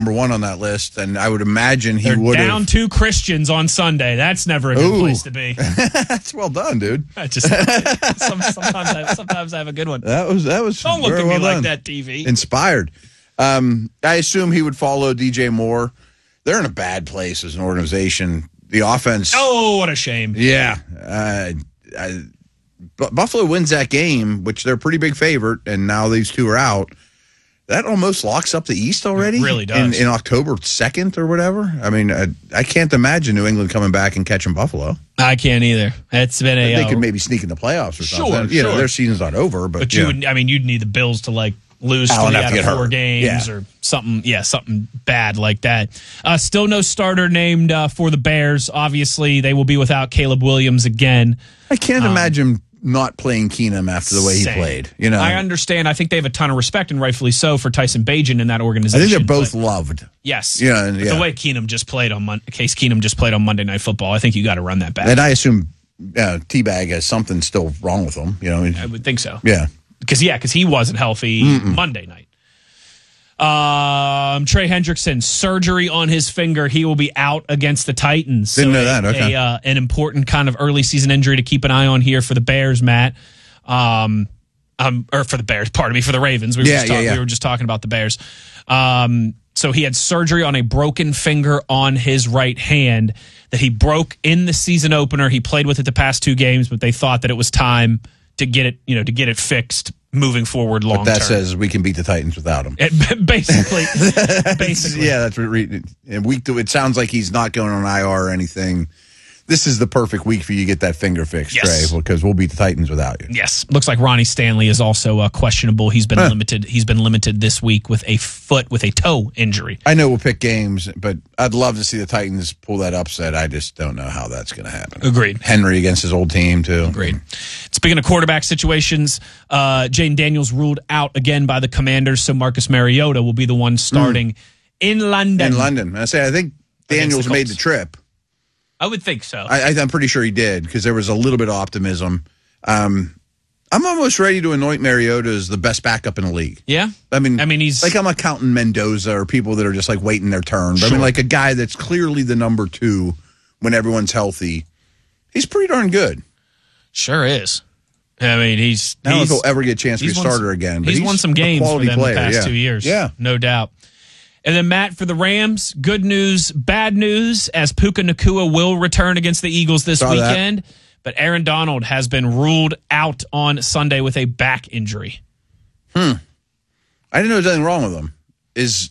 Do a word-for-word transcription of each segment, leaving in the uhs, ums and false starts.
number one on that list, and I would imagine he They're would have. down two Christians on Sunday. That's never a good Ooh. place to be. That's well done, dude. I just some, sometimes I, sometimes I have a good one. That was that was. Don't look very at me well like done. that, T V. Inspired. Um, I assume he would follow D J Moore. They're in a bad place as an organization. The offense. Oh, what a shame. Yeah. Uh, I, Buffalo wins that game, which they're a pretty big favorite, and now these two are out. That almost locks up the East already. It really does. In, in October second or whatever. I mean, I, I can't imagine New England coming back and catching Buffalo. I can't either. It's been a. They uh, could maybe sneak in the playoffs or Sure, something. You know, sure. their season's not over, but, But you yeah. would, I mean, you'd need the Bills to like lose Allen three have out to of get four hurt. games Yeah. or something. Yeah, something bad like that. Uh, still no starter named uh, for the Bears. Obviously, they will be without Caleb Williams again. I can't um, imagine not playing Keenum after the way he Same. played. You know, I understand. I think they have a ton of respect, and rightfully so, for Tyson Bagent in that organization. I think they're both but, loved. Yes. Yeah, But yeah. the way Keenum just played on Mon- Case Keenum just played on Monday Night Football, I think you got to run that back. And I assume uh, Teabag has something still wrong with him. You know, I, mean, I would think so. yeah. Because, yeah, because he wasn't healthy Mm-mm. Monday night. Um, Trey Hendrickson, surgery on his finger. He will be out against the Titans. Didn't so know that. Okay. A, uh, an important kind of early season injury to keep an eye on here for the Bears, Matt. Um, um, or for the Bears, pardon me, for the Ravens. We were, Yeah, just, talk- yeah, yeah. we were just talking about the Bears. Um, so he had surgery on a broken finger on his right hand that he broke in the season opener. He played with it the past two games, but they thought that it was time to get it, you know, to get it fixed moving forward long But that term. says we can beat the Titans without him. It, basically, basically, Yeah, that's what re- and week two, it sounds like he's not going on I R or anything. This is the perfect week for you to get that finger fixed, Yes. Trey, because we'll beat the Titans without you. Yes, looks like Ronnie Stanley is also uh, questionable. He's been Huh. limited. He's been limited this week with a foot with a toe injury. I know we'll pick games, but I'd love to see the Titans pull that upset. I just don't know how that's going to happen. Agreed. Henry against his old team, too. Agreed. Speaking of quarterback situations, uh, Jaden Daniels ruled out again by the Commanders, so Marcus Mariota will be the one starting mm. in London. In London. I say I think Daniels the made the trip. I would think so. I, I'm pretty sure he did because there was a little bit of optimism. Um, I'm almost ready to anoint Mariota as the best backup in the league. Yeah? I mean, I mean, he's like I'm not counting Mendoza or people that are just like waiting their turn. But Sure. I mean, like a guy that's clearly the number two when everyone's healthy. He's pretty darn good. Sure is. I mean, he's. I don't know if he's, he'll ever get a chance to be a won starter some, again. But he's, he's won some a games for quality them player, the past yeah. two years. Yeah. No doubt. And then, Matt, for the Rams, good news, bad news, as Puka Nacua will return against the Eagles this Saw that. weekend. But Aaron Donald has been ruled out on Sunday with a back injury. Hmm. I didn't know there was anything wrong with him. Is,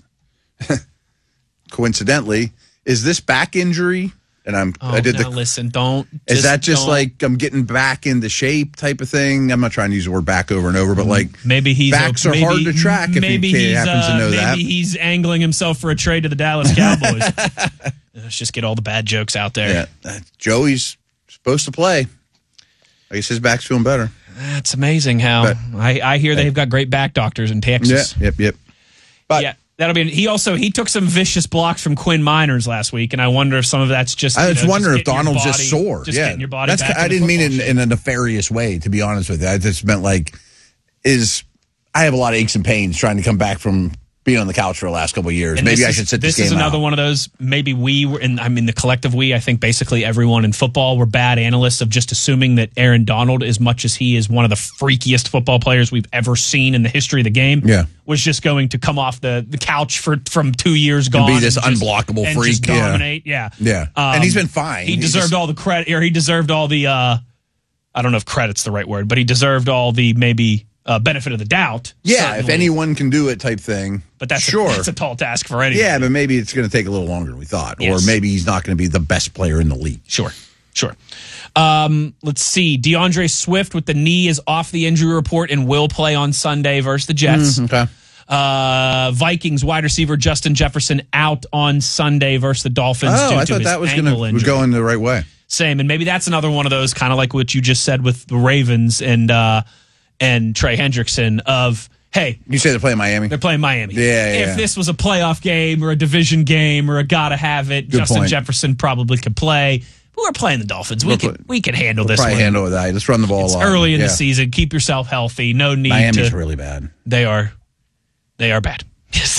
coincidentally, is this back injury? And I'm, Oh, I did now the. listen, don't. Is that just don't. like I'm getting back into shape type of thing? I'm not trying to use the word back over and over, but like maybe he's backs a, are maybe, hard to track if maybe you he's, happens uh, to know maybe that. he's angling himself for a trade to the Dallas Cowboys. Let's just get all the bad jokes out there. Yeah, uh, Joey's supposed to play. I guess his back's feeling better. That's amazing how But- I, I hear they've got great back doctors in Texas. Yeah, yep, yep. But yeah, that'll be. He also he took some vicious blocks from Quinn Miners last week, and I wonder if some of that's just. I you was know, wondering if just getting your Donald's just body- sore. just yeah, getting your body. That's, back I in the didn't mean it football in, shape. in a nefarious way, to be honest with you. I just meant like, is I have a lot of aches and pains trying to come back from being on the couch for the last couple of years. And Maybe this I is- should sit this, This is game another out. one of those. Maybe we were, and I mean the collective we. I think basically everyone in football were bad analysts of just assuming that Aaron Donald, as much as he is one of the freakiest football players we've ever seen in the history of the game, Yeah. was just going to come off the, the couch for from two years And gone, be this and just- unblockable and freak, just yeah. dominate. Yeah, Yeah. Um, And he's been fine. He He deserved just- all the credit, or he deserved all the. Uh, I don't know if credit's the right word, but he deserved all the maybe. Uh, benefit of the doubt. Yeah, if certainly. anyone can do it type thing. But that's sure. a, that's a tall task for anyone. Yeah, but maybe it's going to take a little longer than we thought. Yes. Or maybe he's not going to be the best player in the league. Sure, sure. Um, let's see. DeAndre Swift with the knee is off the injury report and will play on Sunday versus the Jets. Mm, okay. Uh, Vikings wide receiver Justin Jefferson out on Sunday versus the Dolphins Oh, due I to thought his that was going ankle to injury. go in the right way. Same, and maybe that's another one of those kind of like what you just said with the Ravens and uh, and Trey Hendrickson of, hey, You say they're playing Miami? they're playing Miami. Yeah, yeah, If yeah. this was a playoff game or a division game or a gotta have it, Good Justin point. Jefferson probably could play. But we're playing the Dolphins. We We'll can play- we can handle this Probably one. handle with that. Let's run the ball It's along. early in Yeah. the season. Keep yourself healthy. No need Miami's to. really bad. They are, they are bad. Yes,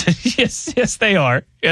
yes, yes, yes, they are.